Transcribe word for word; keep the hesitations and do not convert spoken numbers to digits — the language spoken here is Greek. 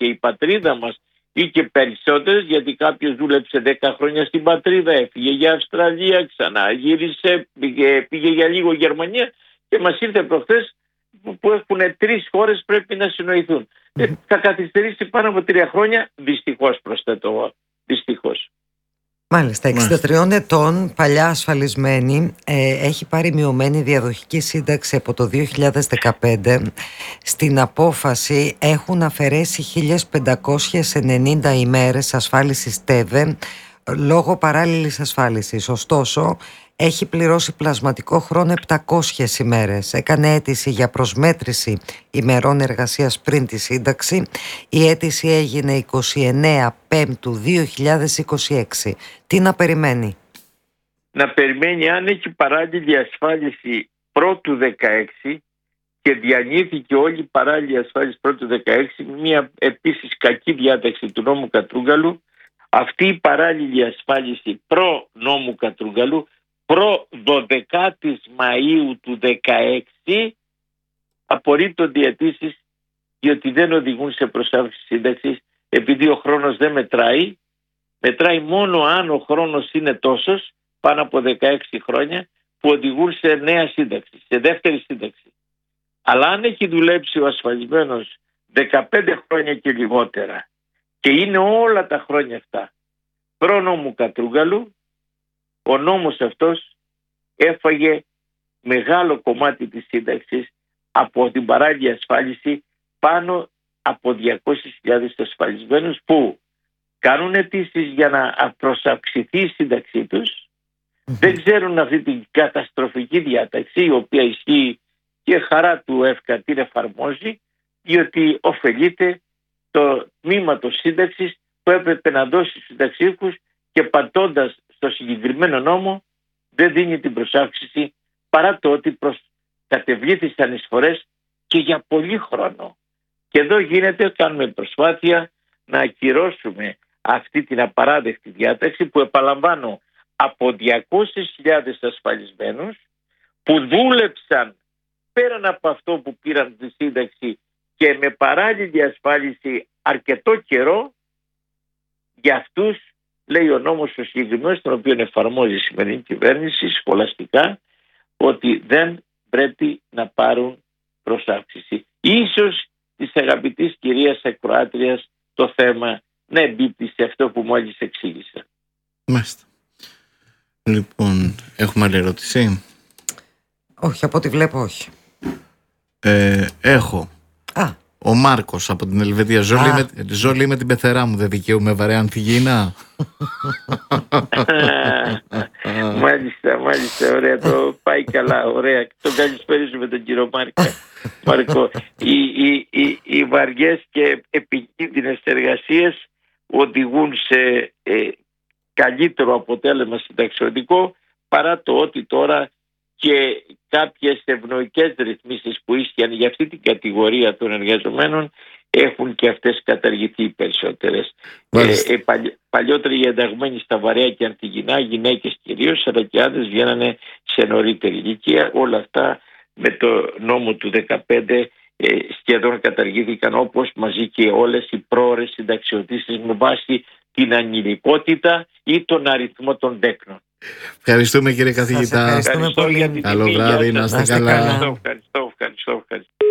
και η πατρίδα μας ή και περισσότερες, γιατί κάποιος δούλεψε δέκα χρόνια στην πατρίδα, έφυγε για Αυστραλία, ξανά γύρισε, πήγε, πήγε για λίγο Γερμανία και μας ήρθε προχθές που έχουν τρεις χώρες πρέπει να συνοηθούν. Mm-hmm. Ε, θα καθυστερήσει πάνω από τρία χρόνια, δυστυχώς προσθέτω, δυστυχώς. Μάλιστα, εξήντα τριών ετών, παλιά ασφαλισμένη, ε, έχει πάρει μειωμένη διαδοχική σύνταξη από το δύο χιλιάδες δεκαπέντε. Στην απόφαση έχουν αφαιρέσει χίλιες πεντακόσιες ενενήντα ημέρες ασφάλισης ΤΕΒΕ λόγω παράλληλης ασφάλισης. Ωστόσο, έχει πληρώσει πλασματικό χρόνο επτακόσιες ημέρες. Έκανε αίτηση για προσμέτρηση ημερών εργασίας πριν τη σύνταξη. Η αίτηση έγινε είκοσι εννέα Πέμπτου δύο χιλιάδες είκοσι έξι. Τι να περιμένει? Να περιμένει αν έχει παράλληλη ασφάλιση πρώτου δεκαέξι και διανύθηκε όλη η παράλληλη ασφάλιση πρώτου δεκαέξι, μια επίσης κακή διάταξη του νόμου Κατρούγκαλου. Αυτή η παράλληλη ασφάλιση προ νόμου Κατρούγκαλου προ δωδεκάτη Μαΐου του δεκαέξι απορρίπτονται οι αιτήσεις, διότι δεν οδηγούν σε προσάυξη σύνταξης, επειδή ο χρόνος δεν μετράει. Μετράει μόνο αν ο χρόνος είναι τόσος, πάνω από δεκαέξι χρόνια, που οδηγούν σε νέα σύνταξη, σε δεύτερη σύνταξη. Αλλά αν έχει δουλέψει ο ασφαλισμένος δεκαπέντε χρόνια και λιγότερα και είναι όλα τα χρόνια αυτά προ νόμου Κατρούγκαλου, ο νόμος αυτός έφαγε μεγάλο κομμάτι της σύνταξης από την παράλληλη ασφάλιση, πάνω από διακόσιες χιλιάδες ασφαλισμένους που κάνουν αιτήσεις για να προσαυξηθεί η σύνταξή τους. Mm-hmm. Δεν ξέρουν αυτή την καταστροφική διάταξη, η οποία ισχύει και χαρά του ΕΦΚΑ την εφαρμόζει, διότι ωφελείται το τμήμα της σύνταξης που έπρεπε να δώσει στους συνταξίοικους και πατώντας στο συγκεκριμένο νόμο δεν δίνει την προσάυξηση, παρά το ότι προς κατεβλήθησαν εισφορές και για πολύ χρόνο. Και εδώ γίνεται, κάνουμε προσπάθεια να ακυρώσουμε αυτή την απαράδεκτη διάταξη που, επαναλαμβάνω, από διακόσιες χιλιάδες ασφαλισμένους που δούλεψαν πέραν από αυτό που πήραν τη σύνταξη και με παράλληλη ασφάλιση αρκετό καιρό, για αυτούς λέει ο νόμος ο συγκεκριμένος, τον οποίο εφαρμόζει η σημερινή κυβέρνηση σχολαστικά, ότι δεν πρέπει να πάρουν προσάυξηση. Ίσως της αγαπητής κυρίας ακροάτριας το θέμα να εμπίπτει σε αυτό που μόλις εξήγησα. Μάλιστα. Λοιπόν, έχουμε άλλη ερώτηση? Όχι, από ό,τι βλέπω όχι. Ε, έχω. Α. Ο Μάρκος από την Ελβετία. Ζω με, ζω με την πεθερά μου, δεν δικαιούμαι βαρέα θυγίνα? Μάλιστα, μάλιστα, ωραία, το πάει καλά, ωραία. Τον καλησπέριζουμε τον κύριο Μάρκα. Μάρκο, οι, οι, οι, οι βαριές και επικίνδυνες εργασίες οδηγούν σε ε, καλύτερο αποτέλεσμα συνταξιωτικό, παρά το ότι τώρα και κάποιες ευνοϊκές ρυθμίσεις που ίσχυαν για αυτή την κατηγορία των εργαζομένων έχουν και αυτές καταργηθεί περισσότερες. Ε, ε, παλι, παλιότερα οι ενταγμένοι στα βαρέα και ανθυγιεινά, γυναίκες κυρίως, αλλά και άντρες βγαίνανε σε νωρίτερη ηλικία. Όλα αυτά με το νόμο του δεκαπέντε ε, σχεδόν καταργήθηκαν, όπως μαζί και όλες οι πρόορες συνταξιοδοτήσεις με βάση την ανηλικότητα ή τον αριθμό των δέκνων. Ευχαριστούμε κύριε καθηγητά. Ευχαριστούμε πολύ. Καλό βράδυ, να είστε καλά. Ευχαριστώ, ευχαριστώ, ευχαριστώ.